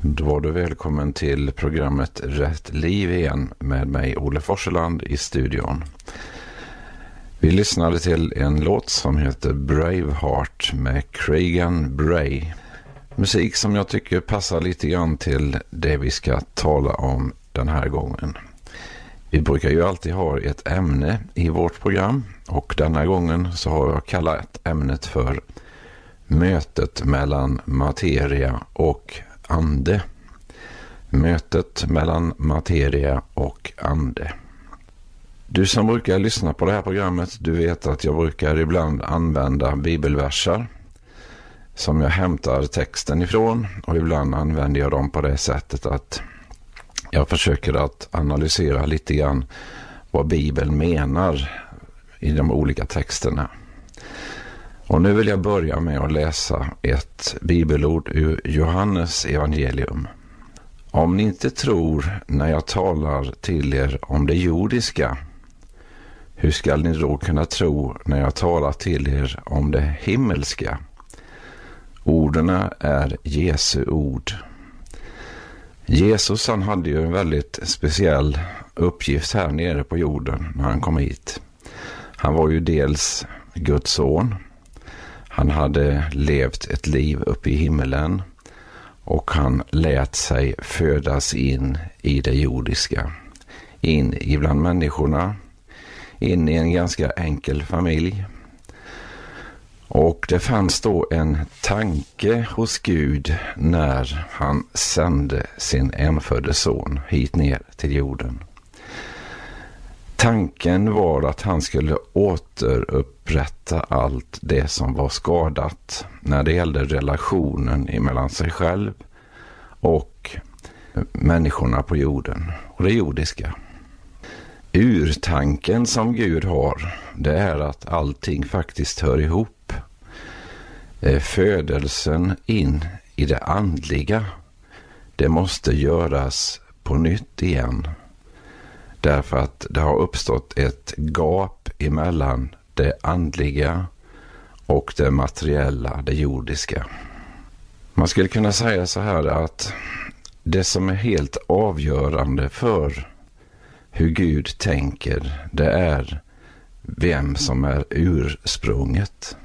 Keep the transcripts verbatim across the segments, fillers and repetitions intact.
Då var du välkommen till programmet Rätt liv igen med mig, Olle Forseland, i studion. Vi lyssnade till en låt som heter Braveheart med Cragen Bray. Musik som jag tycker passar lite grann till det vi ska tala om den här gången. Vi brukar ju alltid ha ett ämne i vårt program, och denna gången så har jag kallat ämnet för mötet mellan materia och ande. Mötet mellan materia och ande. Du som brukar lyssna på det här programmet, du vet att jag brukar ibland använda bibelversar som jag hämtar texten ifrån, och ibland använder jag dem på det sättet att jag försöker att analysera lite grann vad Bibeln menar i de olika texterna. Och nu vill jag börja med att läsa ett bibelord ur Johannes evangelium. Om ni inte tror när jag talar till er om det jordiska, hur skall ni då kunna tro när jag talar till er om det himmelska? Orden är Jesu ord. Jesus, han hade ju en väldigt speciell uppgift här nere på jorden när han kom hit. Han var ju dels Guds son. Han hade levt ett liv uppe i himmelen, och han lät sig födas in i det jordiska. In ibland människorna, in i en ganska enkel familj. Och det fanns då en tanke hos Gud när han sände sin enfödde son hit ner till jorden. Tanken var att han skulle återupprätta allt det som var skadat när det gällde relationen mellan sig själv och människorna på jorden och det jordiska. Urtanken som Gud har, det är att allting faktiskt hör ihop. Födelsen in i det andliga, det måste göras på nytt igen. Därför att det har uppstått ett gap emellan det andliga och det materiella, det jordiska. Man skulle kunna säga så här att det som är helt avgörande för hur Gud tänker, det är vem som är ursprunget.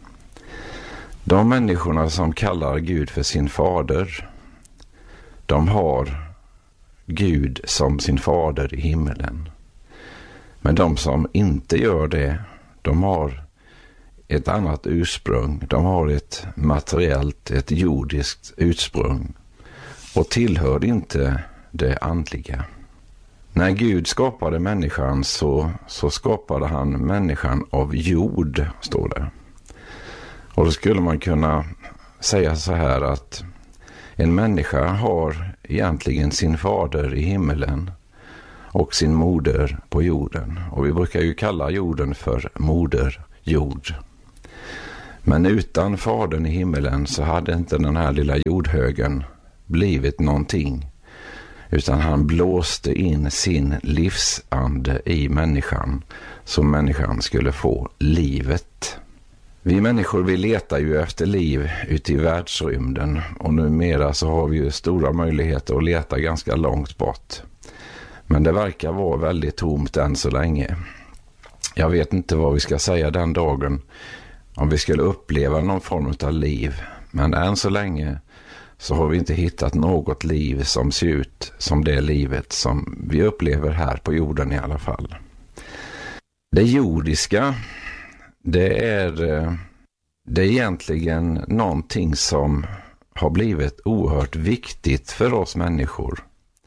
De människorna som kallar Gud för sin fader, de har Gud som sin fader i himmelen. Men de som inte gör det, de har ett annat ursprung. De har ett materiellt, ett jordiskt ursprung och tillhör inte det andliga. När Gud skapade människan så, så skapade han människan av jord, står det. Och då skulle man kunna säga så här att en människa har egentligen sin fader i himmelen och sin moder på jorden. Och vi brukar ju kalla jorden för moder jord. Men utan fadern i himmelen så hade inte den här lilla jordhögen blivit någonting. Utan han blåste in sin livsande i människan, så människan skulle få livet. Vi människor, vi letar ju efter liv ute i världsrymden, och numera så har vi ju stora möjligheter att leta ganska långt bort. Men det verkar vara väldigt tomt än så länge. Jag vet inte vad vi ska säga den dagen om vi skulle uppleva någon form av liv. Men än så länge så har vi inte hittat något liv som ser ut som det livet som vi upplever här på jorden i alla fall. Det jordiska, det är, det är egentligen någonting som har blivit oerhört viktigt för oss människor.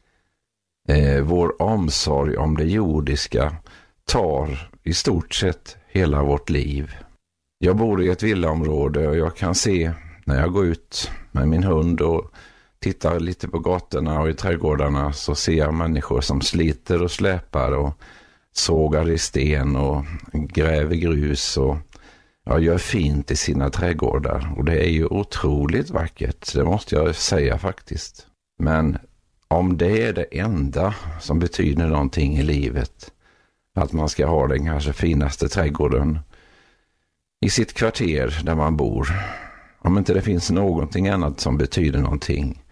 Eh, vår omsorg om det jordiska tar i stort sett hela vårt liv. Jag bor i ett villaområde och jag kan se när jag går ut med min hund och tittar lite på gatorna och i trädgårdarna, så ser jag människor som sliter och släpar och sågar i sten och gräver grus och ja, gör fint i sina trädgårdar. Och det är ju otroligt vackert, det måste jag säga faktiskt. Men om det är det enda som betyder någonting i livet, att man ska ha den kanske finaste trädgården i sitt kvarter där man bor, om inte det finns någonting annat som betyder någonting,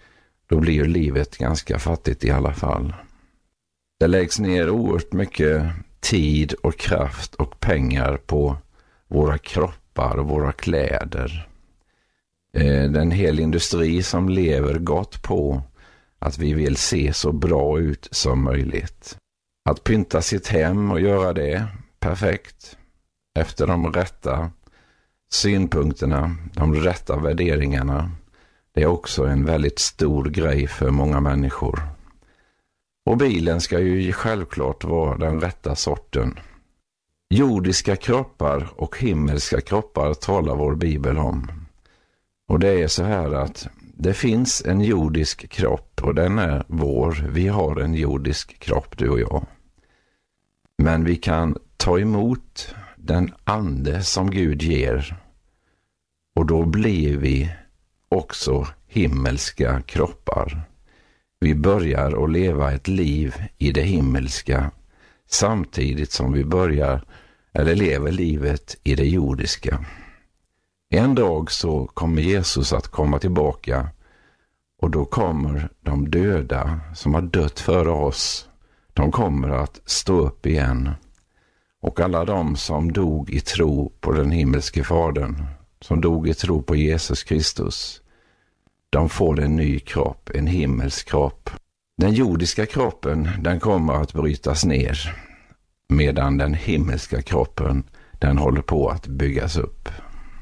då blir ju livet ganska fattigt i alla fall. Det läggs ner oerhört mycket tid och kraft och pengar på våra kroppar och våra kläder. Det är en hel industri som lever gott på att vi vill se så bra ut som möjligt. Att pynta sitt hem och göra det perfekt efter de rätta synpunkterna, de rätta värderingarna, det är också en väldigt stor grej för många människor. Och bilen ska ju självklart vara den rätta sorten. Jordiska kroppar och himmelska kroppar talar vår bibel om. Och det är så här att det finns en jordisk kropp och den är vår. Vi har en jordisk kropp, du och jag. Men vi kan ta emot den ande som Gud ger. Och då blir vi också himmelska kroppar. Vi börjar att leva ett liv i det himmelska samtidigt som vi börjar eller lever livet i det jordiska. En dag så kommer Jesus att komma tillbaka och då kommer de döda som har dött före oss, de kommer att stå upp igen. Och alla de som dog i tro på den himmelske fadern, som dog i tro på Jesus Kristus, de får en ny kropp, en himmelsk kropp. Den jordiska kroppen, den kommer att brytas ner, medan den himmelska kroppen, den håller på att byggas upp.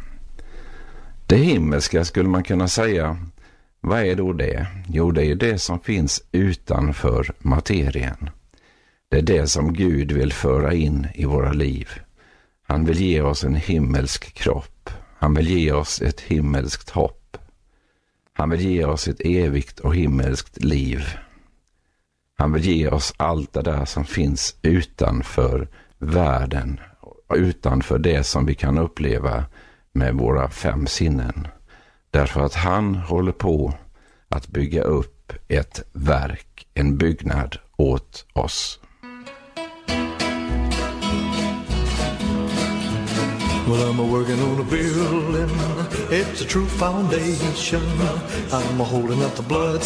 Det himmelska skulle man kunna säga, vad är då det? Jo, det är det som finns utanför materien. Det är det som Gud vill föra in i våra liv. Han vill ge oss en himmelsk kropp. Han vill ge oss ett himmelskt hopp. Han vill ge oss ett evigt och himmelskt liv. Han vill ge oss allt det där som finns utanför världen, utanför det som vi kan uppleva med våra fem sinnen. Därför att han håller på att bygga upp ett verk, en byggnad åt oss. Well, I'm a-working on a building, it's a true foundation. I'm a-holding up the blood